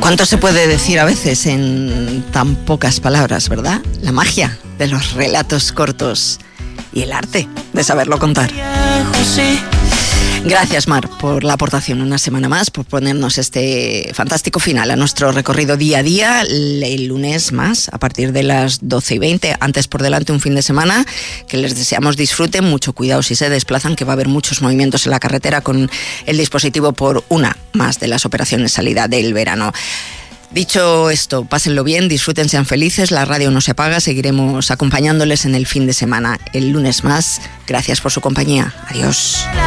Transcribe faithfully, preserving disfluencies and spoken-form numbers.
¿Cuánto se puede decir a veces en tan pocas palabras, verdad? La magia de los relatos cortos y el arte de saberlo contar. Gracias, Mar, por la aportación una semana más, por ponernos este fantástico final a nuestro recorrido día a día. El lunes más, a partir de las doce y veinte, antes por delante un fin de semana, que les deseamos disfruten, mucho cuidado si se desplazan, que va a haber muchos movimientos en la carretera con el dispositivo por una más de las operaciones salida del verano. Dicho esto, pásenlo bien, disfruten, sean felices, la radio no se apaga, seguiremos acompañándoles en el fin de semana. El lunes más, gracias por su compañía. Adiós.